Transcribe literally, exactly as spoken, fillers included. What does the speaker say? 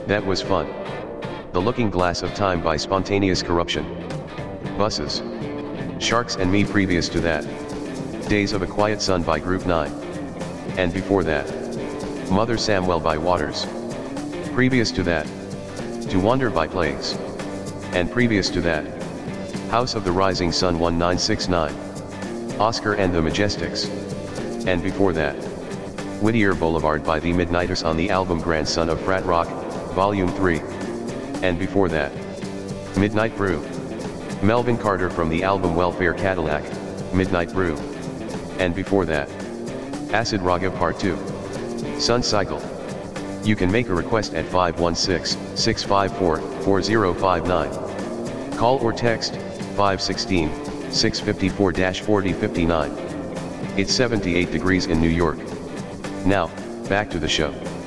That was fun. The Looking Glass of Time by Spontaneous Corruption. Buses. Sharks and Me previous to that. Days of a Quiet Sun by Group nine. And before that. Mother Samuel by Waters. Previous to that. To Wander by Plagues. And previous to that. House of the Rising Sun nineteen sixty-nine. Oscar and the Majestics. And before that. Whittier Boulevard by the Midnighters on the album Grandson of Frat Rock, Volume three. And before that. Midnight Brew. Melvin Carter from the album Welfare Cadillac, Midnight Brew. And before that. Acid Raga Part two. Sun Cycle. You can make a request at five one six, six five four, four zero five nine. Call or text, five one six, six five four, four zero five nine. It's seventy-eight degrees in New York. Now, back to the show.